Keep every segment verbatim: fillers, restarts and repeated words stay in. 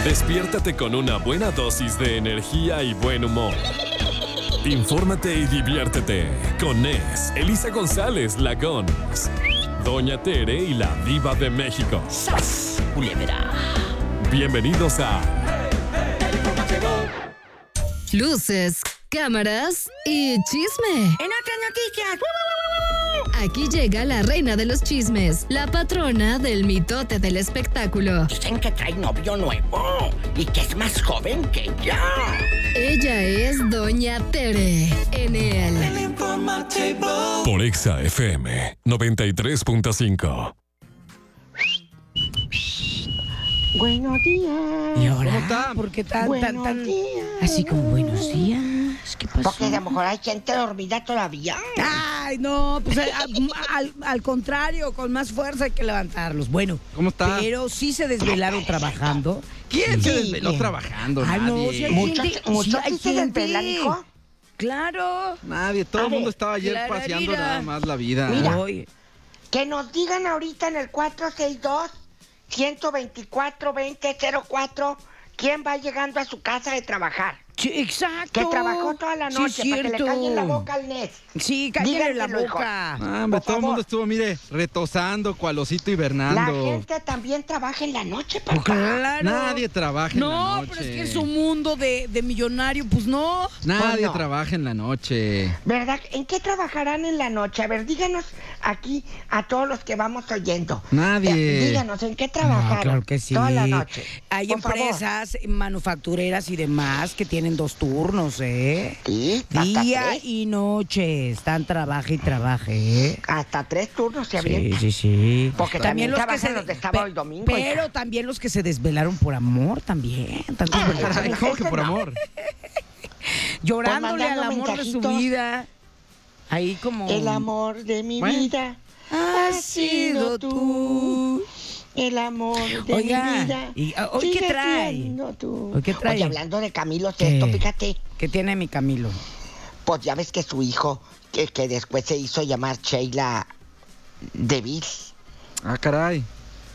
Despiértate con una buena dosis de energía y buen humor. Infórmate y diviértete con Nes, Elisa González, la Gons, Doña Tere y la Diva de México. ¡Sas! Culebra. Bienvenidos a Luces, cámaras y chisme. En otras noticias. Aquí llega la reina de los chismes, la patrona del mitote del espectáculo. Dicen que trae novio nuevo y que es más joven que yo. Ella es Doña Tere en el por Exa F M noventa y tres punto cinco. Buenos días. ¿Y ahora? ¿Cómo está? ¿Por qué tan, Buenos tan, tan, días. así como buenos días? ¿Qué pasó? Porque a lo mejor hay gente dormida todavía. Ay, no, pues al, al, al contrario, con más fuerza hay que levantarlos. Bueno, ¿Cómo está? pero sí se desvelaron trabajando. ¿Quién se Sí, desveló bien. trabajando? Ay, no, Nadie. si hay Muchos, gente- muchos sí hay sí se gente. desvelan, hijo. Claro. Nadie, todo A el mundo ver, estaba ayer Clara, paseando mira. nada más la vida. Mira. Oye, Que nos digan ahorita en el cuatro seis dos, uno dos cuatro, dos cero cero cuatro quién va llegando a su casa de trabajar. sí, exacto. Que trabajó toda la Sí, noche para que le cierto. calle en la boca al Nes. Sí, cállale la Díganselo, hijo. boca. Ah, hombre, Por todo el favor. mundo estuvo, mire, retosando, cualosito La hibernando. gente también trabaja en la noche, papá. Claro. Nadie trabaja en la No, noche. pero es que es un mundo de, de millonario, pues no. Nadie Pues no. trabaja en la noche. ¿Verdad? ¿En qué trabajarán en la noche? A ver, díganos aquí a todos los que vamos oyendo. Nadie. Eh, Díganos, ¿en qué trabajaron? No, claro que sí. Toda la noche. Hay Por favor. empresas manufactureras y demás que tienen dos turnos, ¿eh? Sí, hasta Día tres. y noche. Están trabaje y trabaje, ¿eh? Hasta tres turnos se Sí, avientan. sí, sí. Porque también trabajan los de sábado y domingo, Pero hija. también los que se desvelaron por amor también. Están Ah, desvelados, Ay, ¿Cómo que por no. amor? llorándole al mandando amor de su mensajitos. vida. Ahí como... El amor de mi Bueno. vida has sido tú. El amor de Oiga, mi vida. y, ah, ¿hoy qué sigue trae? siendo tú. ¿Hoy qué trae? Oye, hablando de Camilo ¿Qué? Sesto, fíjate, ¿Qué tiene mi Camilo? pues ya ves que su hijo, que, que después se hizo llamar Sheila Deville. Ah, caray.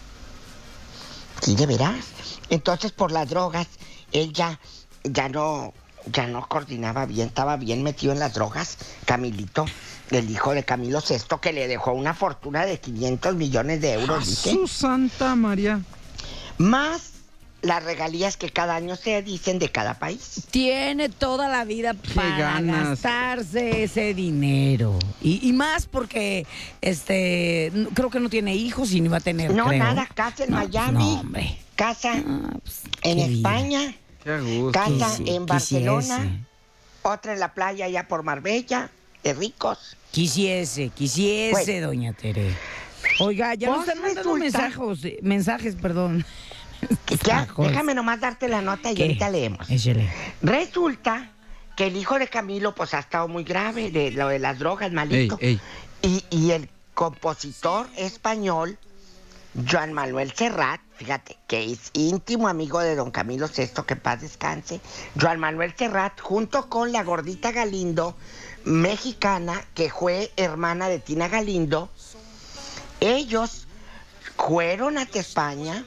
Sí, de veras. Entonces, por las drogas, él ya, ya no, ya no coordinaba bien, estaba bien metido en las drogas. Camilito, el hijo de Camilo Sesto, que le dejó una fortuna de quinientos millones de euros, dice. Su Santa María. Más las regalías que cada año se dicen de cada país. Tiene toda la vida para ganas. gastarse ese dinero. Y, y más porque este n- creo que no tiene hijos y ni va a tener, No, creo. nada, casa en No, pues Miami, no, hombre. casa Ah, pues, en qué vida. España, Qué a gusto. casa Quisi- en Barcelona, quisiese. otra en la playa allá por Marbella, de ricos. Quisiese, quisiese, Bueno. doña Tere. Oiga, ya nos Pues están mandando resulta- mensajes, mensajes, perdón. Ya, Mensajos. déjame nomás darte la nota y ¿Qué? ahorita leemos. Échele. Resulta que el hijo de Camilo pues ha estado muy grave de lo de las drogas, malito. Ey, ey. Y, y el compositor español Joan Manuel Serrat, fíjate, que es íntimo amigo de don Camilo Sesto, que paz descanse, Joan Manuel Serrat, junto con la gordita Galindo, mexicana, que fue hermana de Tina Galindo, ellos fueron hasta España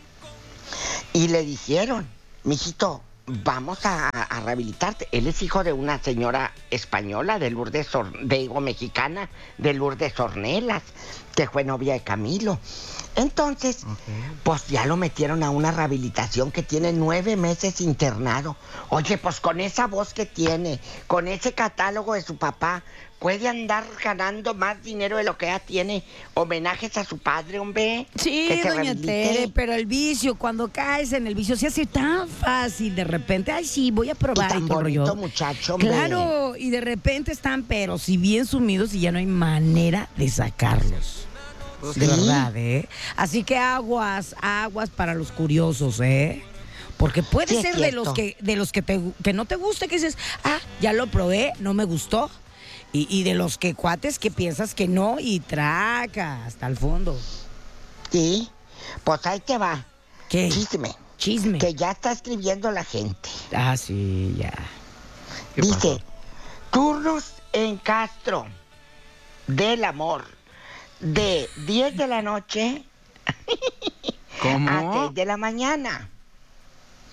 y le dijeron, mijito, vamos a, a rehabilitarte. Él es hijo de una señora española, de Lourdes, Or- de, digo, mexicana, de Lourdes Ornelas, que fue novia de Camilo. Entonces, pues ya lo metieron a una rehabilitación que tiene nueve meses internado. Oye, pues con esa voz que tiene, con ese catálogo de su papá, puede andar ganando más dinero de lo que ya tiene. Homenajes a su padre, hombre. Sí, que se doña rehabilite. Tere, pero el vicio, cuando caes en el vicio, se hace tan fácil de repente. Ay, sí, voy a probar Y tan y todo el rollo. bonito muchacho, hombre. Claro, y de repente están, pero si bien sumidos y ya no hay manera de sacarlos. Pues De sí. verdad, ¿eh? Así que aguas, aguas para los curiosos, ¿eh? Porque puede Sí, es ser de los cierto. que, de los que te, que no te guste, que dices, ah, ya lo probé, no me gustó. Y, y de los que cuates que piensas que no y traca hasta el fondo. Sí, pues ahí te va. ¿Qué? Chisme. Chisme. Que ya está escribiendo la gente. Ah, sí, ya. ¿Qué Dice, pasó? turnos en Castro del amor de diez de la noche a ¿Cómo? seis de la mañana.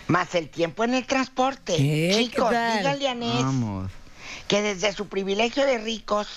más el tiempo en el transporte. ¿Qué? Chicos, ¿Qué tal? díganle a Nes Vamos. que desde su privilegio de ricos,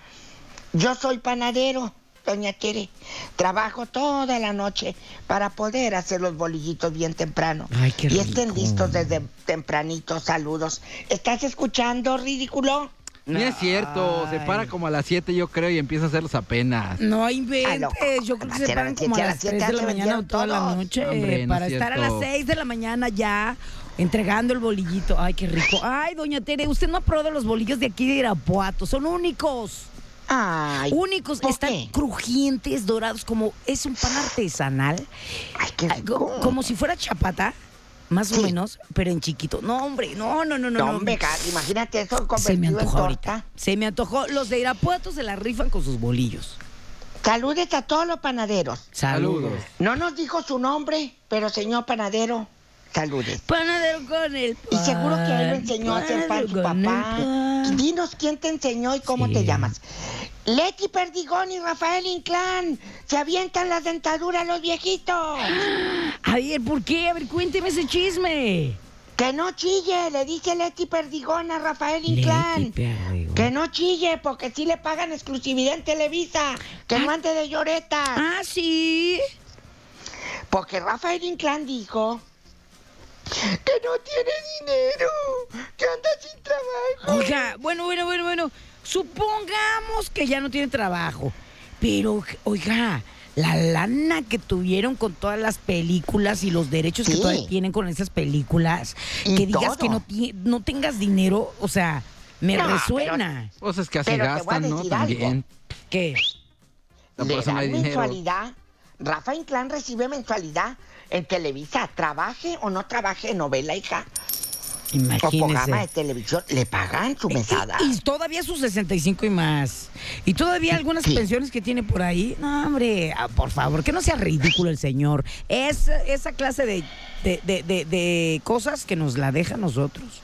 yo soy panadero, doña Tere. Trabajo toda la noche para poder hacer los bolillitos bien temprano. Ay, qué y estén rico. listos desde tempranito. Saludos. ¿Estás escuchando, ridículo? Ni es cierto, se Ay. para como a las siete yo creo y empieza a hacerlos apenas. No Ah, inventes, loco. yo creo que A se las paran siete, como a a las las siete tres de la se mañana o vendieron toda la todos. noche Hombre, no para es estar a las cierto. seis de la mañana ya entregando el bolillito. Ay, qué rico. Ay, doña Tere, usted no ha probado los bolillos de aquí de Irapuato, son únicos. Ay, Únicos, ¿por están qué? crujientes, dorados, como es un pan artesanal, Ay, qué ah, co- rico. como si fuera chapata, más o Sí. menos, pero en chiquito. No, hombre, no, no, no, no. No, no. hombre, ca- imagínate eso Se me convertido en antojó torta. ahorita. Se me antojó. Los de Irapuato se la rifan con sus bolillos. Saludes a todos los panaderos. Saludos. Saludos. No nos dijo su nombre, pero señor panadero, saludes. Panadero con el Y pan. seguro que a él lo enseñó a hacer pan su Panadero con el papá. pan. Dinos quién te enseñó y cómo Sí. te llamas. Leti Perdigón y Rafael Inclán se avientan las dentaduras los viejitos. A ver, ¿por qué? A ver, cuénteme ese chisme. Que no chille, le dice Leti Perdigón a Rafael Inclán. Leti Perdigón. Que no chille, porque sí le pagan exclusividad en Televisa. Que no ande de lloreta. Ah, sí. Porque Rafael Inclán dijo que no tiene dinero, que anda sin trabajo. Oiga, bueno, bueno, bueno, bueno. Supongamos que ya no tiene trabajo. Pero, oiga, la lana que tuvieron con todas las películas y los derechos que Sí. todavía tienen con esas películas. Y que digas todo. que no, ti- no tengas dinero, o sea, me No, resuena. Cosas que así Pero te voy a gastan, ¿no? decir algo. También. ¿Qué? No, Le por eso no dan hay dinero. mensualidad. Rafa Inclán recibe mensualidad en Televisa. Trabaje o no trabaje en novela, hija. O programa de Imagínese. televisión. Le pagan su mesada. Y, y todavía sus sesenta y cinco y más. Y todavía algunas Sí. pensiones que tiene por ahí. No, hombre, ah, por favor, que no sea ridículo el señor. Es esa clase de, de, de, de- de cosas que nos la deja a nosotros.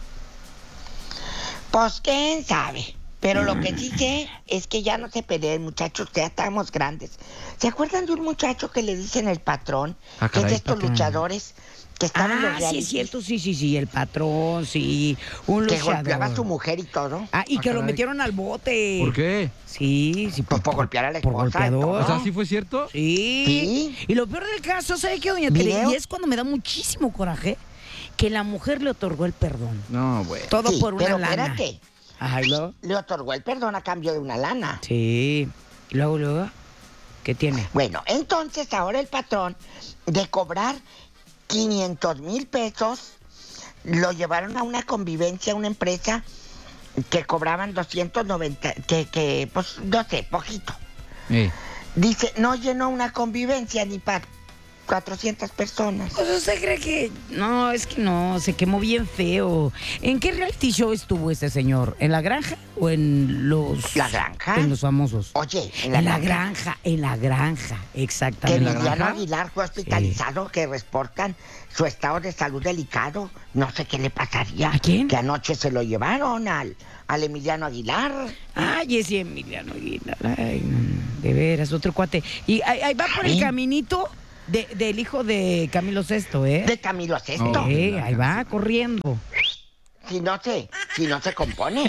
Pues quién sabe. Pero lo que sí sé es que ya no se peleen, muchachos, ya estamos grandes. ¿Se acuerdan de un muchacho que le dicen el patrón? Ah, que es caray, de estos patrón. luchadores que estaban en los Ah, sí, realities, es cierto, sí, sí, sí, el patrón, sí, un que golpeaba a su luchador. mujer y todo. Ah, y Ah, que lo caray. metieron al bote. ¿Por qué? Sí, sí. Pues por golpear a la por esposa y golpeador. todo. O sea, ¿sí fue cierto? Sí. Sí. Y lo peor del caso, ¿sabe qué, doña Tere? ¿Video? Y es cuando me da muchísimo coraje que la mujer le otorgó el perdón. No, güey. Todo Sí, por una pero lana. espérate, Ajá, ¿y luego? le otorgó el perdón a cambio de una lana. Sí. ¿Y luego, luego? ¿Qué tiene? Bueno, entonces ahora el patrón, de cobrar quinientos mil pesos, lo llevaron a una convivencia, a una empresa que cobraban doscientos noventa, que, que pues, no sé, poquito. Eh, Dice, no llenó una convivencia ni para cuatrocientas personas. Pues usted cree que... No, es que no, se quemó bien feo. ¿En qué reality show estuvo ese señor? ¿En La Granja o en los... ¿La Granja? En los famosos. Oye, En la, granja, en la granja, que exactamente. la Emiliano granja? Aguilar fue hospitalizado, que reportan su estado de salud delicado. No sé qué le pasaría. ¿A quién? Que anoche se lo llevaron al, al Emiliano Aguilar. Ay, ese Emiliano Aguilar. Ay, no, de veras, otro cuate. Y ahí, ahí va por el Ay. caminito de- del hijo de Camilo Sesto, ¿eh? De Camilo Sesto. Oh. Sí, ahí va corriendo. Si no se, si no se compone.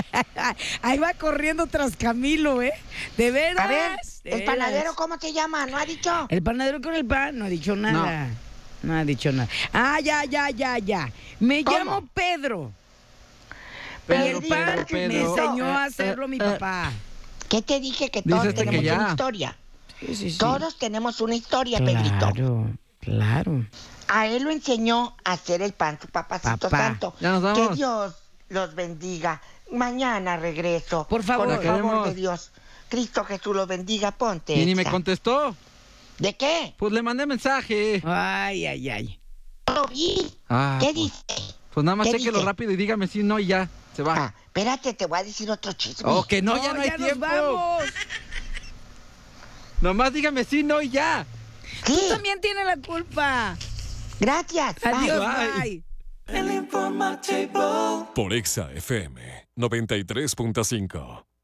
Ahí va corriendo tras Camilo, ¿eh? De veras. A ver, de el veras. panadero, ¿cómo se llama? ¿No ha dicho? El panadero con el pan no ha dicho nada. No, ha dicho nada. Ah, ya, ya, ya, ya. Me ¿Cómo? llamo Pedro. Pedro, y el pan Pedro, me Pedro. enseñó a Eh, hacerlo eh, mi eh. papá. ¿Qué te dije? Que Dice todos este que tenemos ya. una historia. Sí, sí, sí. Todos tenemos una historia, Pedrito. Claro, claro. A él lo enseñó a hacer el pan su papacito Papá. santo. Ya nos vamos. Que Dios los bendiga. Mañana regreso. Por favor. Con el La favor queremos. de Dios. Cristo Jesús los bendiga. Ponte. Y ni me Exa. contestó. ¿De qué? Pues le mandé mensaje. Ay, ay, ay. No lo vi. Ah, ¿Qué pues, dice? Pues nada más ¿Qué chéquelo dice? rápido y dígame si no y ya. Se va. Ah, espérate, te voy a decir otro chisme. Oh, que no, ya no hay nos tiempo. vamos. Nomás dígame si no y ya. Tú Sí, también tienes la culpa. gracias. Bye. Adiós, Bye. bye. Por Exa F M noventa y tres punto cinco.